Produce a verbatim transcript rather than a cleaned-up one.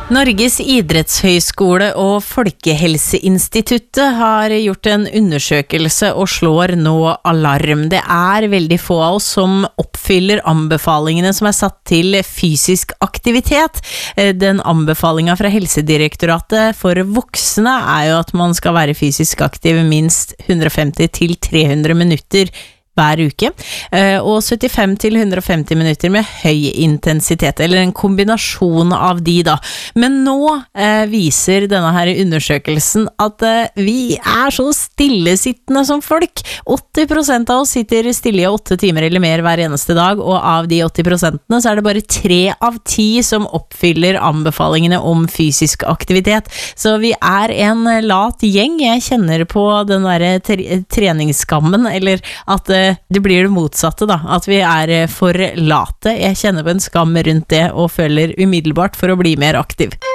Norges idrettshøyskole og Folkehelseinstituttet har gjort en undersøkelse og slår nå alarm. Det er veldig få av oss som oppfyller anbefalingene som er satt til fysisk aktivitet. Den anbefalingen fra Helsedirektoratet for voksne er jo at man skal være fysisk aktiv minst hundre og femti til tre hundre minutter hver uke, og syttifem til hundre og femti minutter med høy intensitet, eller en kombinasjon av de da. Men nå eh, viser denne her undersøkelsen at eh, vi er så stillesittende som folk. åtti prosent av oss sitter stille i åtte timer eller mer hver eneste dag, og av de åtti prosentene så er det bare tre av ti som oppfyller anbefalingene om fysisk aktivitet. Så vi er en lat gjeng. Jeg kjenner på den der tre- treningsskammen, eller at eh, det blir det motsatte da, at vi er for late. Jeg kjenner på en skam rundt det og føler umiddelbart for å bli mer aktiv.